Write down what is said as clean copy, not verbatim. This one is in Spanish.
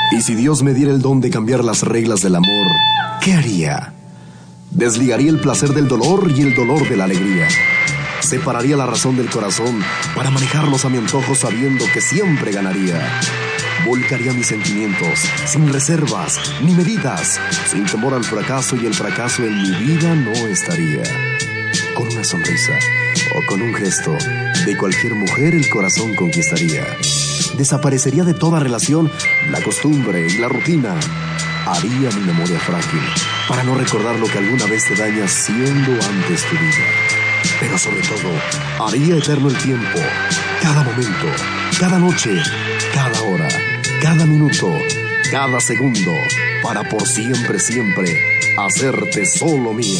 Y si Dios me diera el don de cambiar las reglas del amor, ¿qué haría? Desligaría el placer del dolor y el dolor de la alegría. Separaría la razón del corazón para manejarlos a mi antojo sabiendo que siempre ganaría. Volcaría mis sentimientos sin reservas ni medidas, sin temor al fracaso, y el fracaso en mi vida no estaría. Con una sonrisa o con un gesto, de cualquier mujer el corazón conquistaría. Desaparecería de toda relación la costumbre y la rutina. Haría mi memoria frágil para no recordar lo que alguna vez te daña siendo antes tu vida. Pero sobre todo, haría eterno el tiempo, cada momento, cada noche, cada hora, cada minuto, cada segundo, para por siempre, siempre, hacerte solo mía.